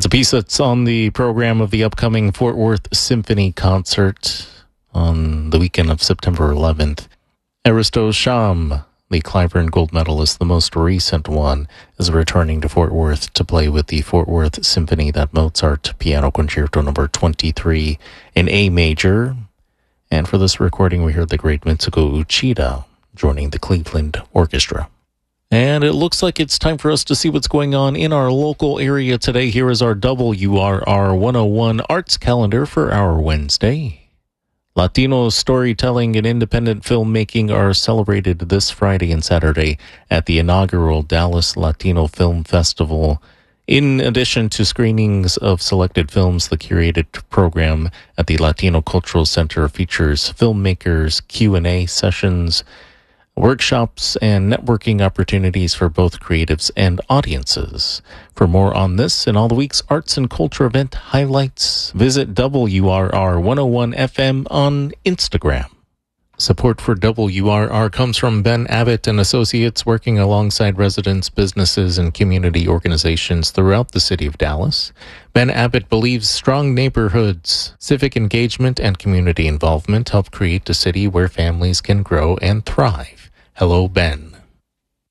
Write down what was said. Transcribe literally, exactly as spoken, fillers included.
a piece that's on the program of the upcoming Fort Worth Symphony Concert on the weekend of September eleventh. Aristo Sham, the Cliburn Gold Medalist, the most recent one, is returning to Fort Worth to play with the Fort Worth Symphony, that Mozart Piano Concerto number twenty-three in A major. And for this recording, we heard the great Mitsuko Uchida joining the Cleveland Orchestra. And it looks like it's time for us to see what's going on in our local area today. Here is our W R R one oh one Arts Calendar for our Wednesday. Latino storytelling and independent filmmaking are celebrated this Friday and Saturday at the inaugural Dallas Latino Film Festival. In addition to screenings of selected films, the curated program at the Latino Cultural Center features filmmakers, Q and A sessions, workshops, and networking opportunities for both creatives and audiences. For more on this and all the week's arts and culture event highlights, visit W R R one oh one F M on Instagram. Support for W R R comes from Ben Abbott and Associates, working alongside residents, businesses, and community organizations throughout the city of Dallas. Ben Abbott believes strong neighborhoods, civic engagement, and community involvement help create a city where families can grow and thrive. Hello, Ben.